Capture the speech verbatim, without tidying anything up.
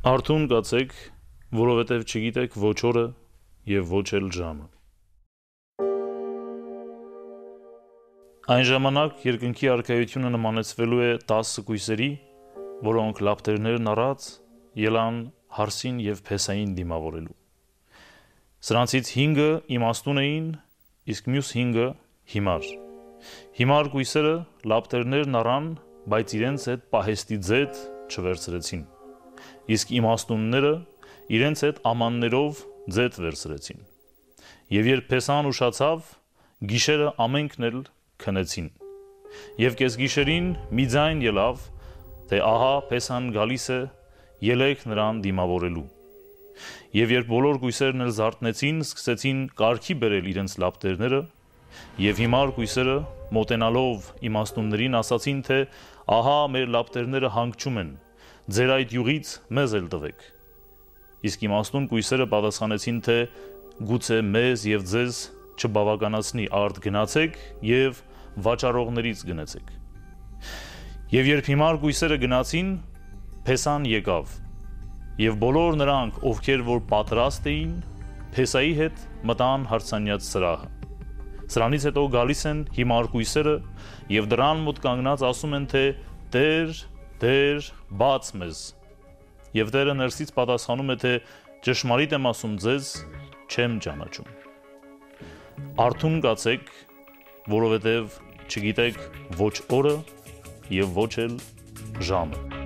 Արթուն կացեք, որովհետև չգիտեք ոչ օրը և ոչ էլ ժամը։ Այն ժամանակ երկնքի արքայությունը նմանեցվելու է տասը կույսերի, որոնք լապտերներն առած ելան հարսին և փեսային դիմավորելու։ Սրանցից հինգը իմաստուն էին, իսկ մյուս հինգը հիմար։ Հիմար կույսերը լապտերներն առան, բայց իրենց հետ պահեստի ձետ չվերցրեցին, իսկ իմաստունները իրենց հետ ամաններով ձետ վերցրեցին։ Եվ երբ փեսան ուշացավ, գիշերը ամենքն էլ քնեցին։ Եվ կեսգիշերին մի ձայն ելավ, թե ահա փեսան գալիս է, ելեք նրան դիմավորելու։ Եվ երբ բոլոր կույսերն էլ զարթնեցին, սկսեցին կարգի բերել իրենց լապտերները, և հիմար կույսերը մոտենալով իմաստուններին ասացին, թե ահա մեր լապտերները հանգչում են, ձեր այդ յուղից մեզ էլ տվեք։ Իսկ իմաստուն կույսերը պատասխանեցին, թե գուցե մեզ և ձեզ չբավականացնի, արդ գնացեք և վաճառողներից գնեցեք։ Եվ երբ հիմար կույսերը գնացին, փեսան եկավ, և բոլոր նրանք, ովքեր որ պատրաստ էին, փեսայի հետ մտան հարսանյաց սրահը։ Սրանից հետո գալիս են հիմար կույսերը և դռան մոտ կանգնած ասում են, թե Տեր, Տեր, բաց մեզ։ Եվ Տերը ներսից պատասխանում է, թե ճշմարիտ եմ ասում ձեզ, չեմ ճանաչում։ Արթուն կացեք, որովհետև չգիտեք ոչ օրը և ոչ էլ ժամը։